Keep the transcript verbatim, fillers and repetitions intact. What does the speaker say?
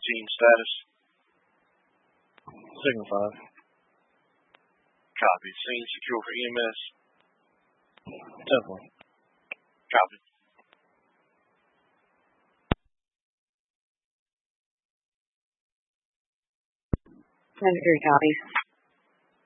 team status? Signal five. Copy. Scene secure for E M S? ten four. Copy. ten three, copy.